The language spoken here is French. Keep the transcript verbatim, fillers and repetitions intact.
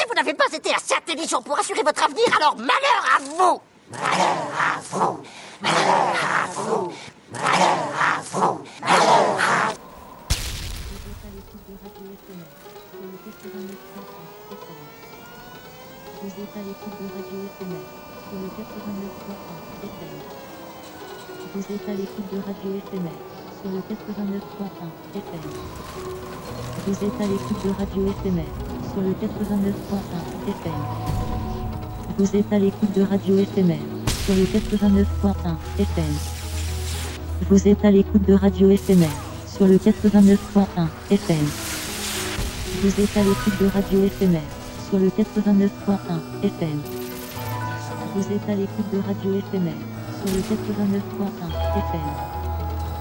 Si vous n'avez pas été assez intelligent pour assurer votre avenir, alors malheur à vous. Malheur à vous. Malheur à vous. Malheur à vous. Malheur à vous. Vous êtes à l'écoute de Radio F M R sur le quatre-vingt-neuf point un F M. Vous êtes à l'écoute de Radio F M R sur le quatre-vingt-neuf point un F M. Vous êtes à l'écoute de Radio F M R sur le quatre-vingt-neuf point un F M. Vous êtes à l'écoute de Radio F M R sur le quatre-vingt-neuf point un F M. Vous êtes à l'écoute de Radio F M R sur le quatre-vingt-neuf point un F M. Vous êtes à l'écoute de Radio F M R sur le quatre-vingt-neuf point un F M. Vous êtes à l'écoute de Radio F M R sur le quatre-vingt-neuf point un F M.